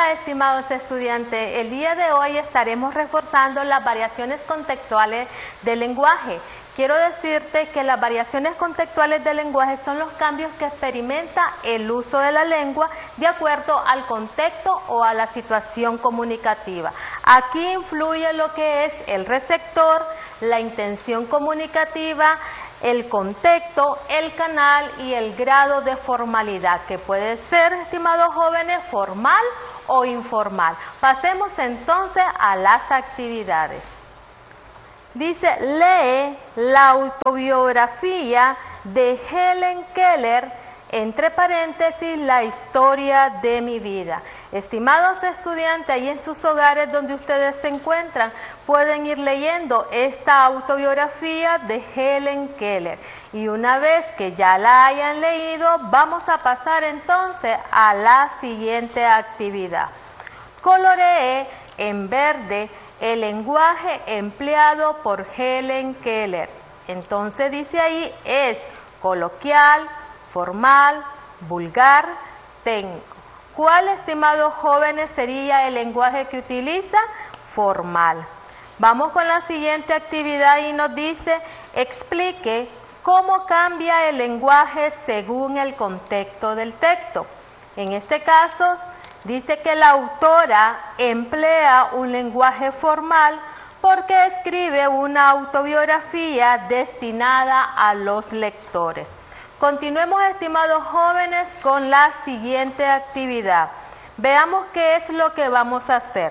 Hola, estimados estudiantes. El día de hoy estaremos reforzando las variaciones contextuales del lenguaje. Quiero decirte que las variaciones contextuales del lenguaje son los cambios que experimenta el uso de la lengua de acuerdo al contexto o a la situación comunicativa. Aquí influye lo que es el receptor, la intención comunicativa, el contexto, el canal y el grado de formalidad, que puede ser, estimados jóvenes, formal o informal. Pasemos entonces a las actividades. Dice, lee la autobiografía de Helen Keller, entre paréntesis, la historia de mi vida. Estimados estudiantes, ahí en sus hogares donde ustedes se encuentran, pueden ir leyendo esta autobiografía de Helen Keller. Y una vez que ya la hayan leído, vamos a pasar entonces a la siguiente actividad. Coloree en verde el lenguaje empleado por Helen Keller. Entonces dice ahí, es coloquial, formal, vulgar, técnico. ¿Cuál, estimados jóvenes, sería el lenguaje que utiliza? Formal. Vamos con la siguiente actividad y nos dice, explique cómo cambia el lenguaje según el contexto del texto. En este caso, dice que la autora emplea un lenguaje formal porque escribe una autobiografía destinada a los lectores. Continuemos, estimados jóvenes, con la siguiente actividad. Veamos qué es lo que vamos a hacer.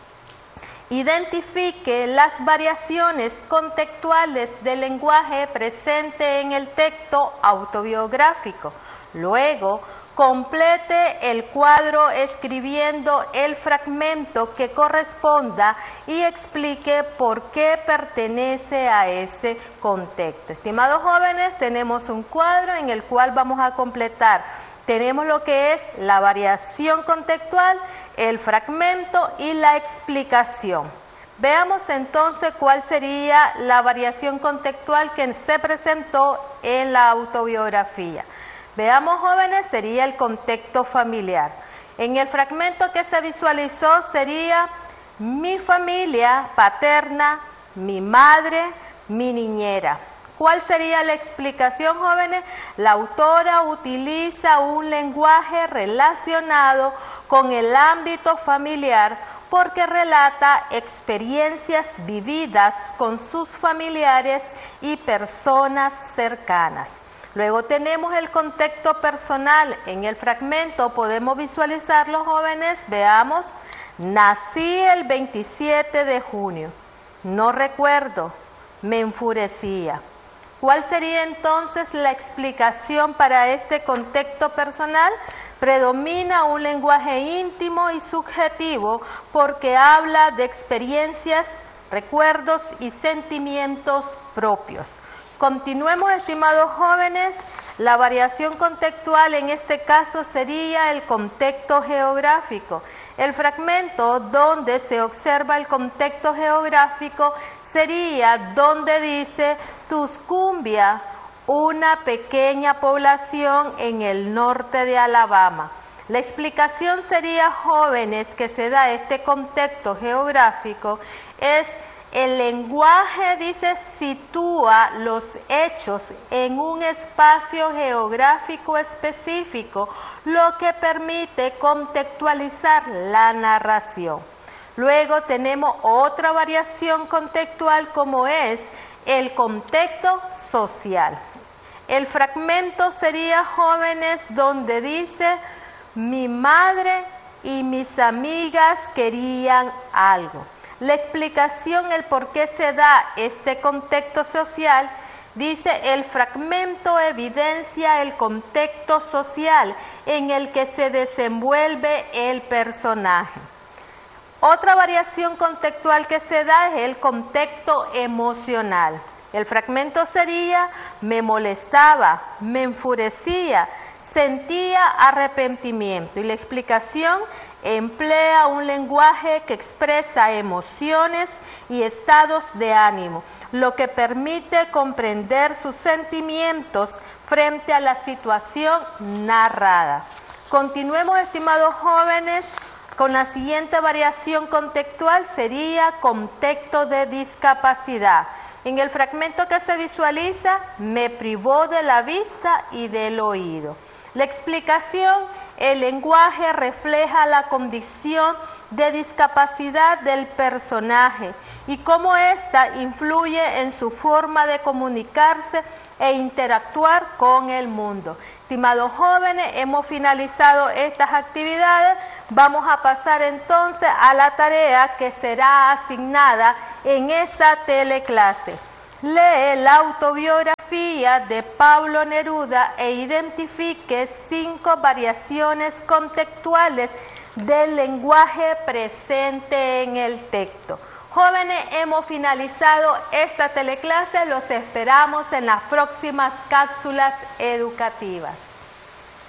Identifique las variaciones contextuales del lenguaje presente en el texto autobiográfico. Luego, complete el cuadro escribiendo el fragmento que corresponda y explique por qué pertenece a ese contexto. Estimados jóvenes, tenemos un cuadro en el cual vamos a completar. Tenemos lo que es la variación contextual, el fragmento y la explicación. Veamos entonces cuál sería la variación contextual que se presentó en la autobiografía. Veamos, jóvenes, sería el contexto familiar. En el fragmento que se visualizó sería mi familia paterna, mi madre, mi niñera. ¿Cuál sería la explicación, jóvenes? La autora utiliza un lenguaje relacionado con el ámbito familiar porque relata experiencias vividas con sus familiares y personas cercanas. Luego tenemos el contexto personal. En el fragmento podemos visualizarlo, jóvenes. Veamos, nací el 27 de junio. No recuerdo, me enfurecía. ¿Cuál sería entonces la explicación para este contexto personal? Predomina un lenguaje íntimo y subjetivo porque habla de experiencias, recuerdos y sentimientos propios. Continuemos, estimados jóvenes. La variación contextual en este caso sería el contexto geográfico. El fragmento donde se observa el contexto geográfico sería donde dice Tuscumbia, una pequeña población en el norte de Alabama. La explicación sería, jóvenes, que se da este contexto geográfico es el lenguaje, dice, sitúa los hechos en un espacio geográfico específico, lo que permite contextualizar la narración. Luego tenemos otra variación contextual como es el contexto social. El fragmento sería, jóvenes, donde dice, mi madre y mis amigas querían algo. La explicación, el por qué se da este contexto social, dice, el fragmento evidencia el contexto social en el que se desenvuelve el personaje. Otra variación contextual que se da es el contexto emocional. El fragmento sería, me molestaba, me enfurecía, sentía arrepentimiento. Y la explicación, emplea un lenguaje que expresa emociones y estados de ánimo, lo que permite comprender sus sentimientos frente a la situación narrada. Continuemos, estimados jóvenes, con la siguiente variación contextual sería contexto de discapacidad. En el fragmento que se visualiza, me privó de la vista y del oído. La explicación: el lenguaje refleja la condición de discapacidad del personaje y cómo ésta influye en su forma de comunicarse e interactuar con el mundo. Estimados jóvenes, hemos finalizado estas actividades. Vamos a pasar entonces a la tarea que será asignada en esta teleclase. Lee la autobiografía de Pablo Neruda e identifique 5 variaciones contextuales del lenguaje presente en el texto. Jóvenes, hemos finalizado esta teleclase. Los esperamos en las próximas cápsulas educativas.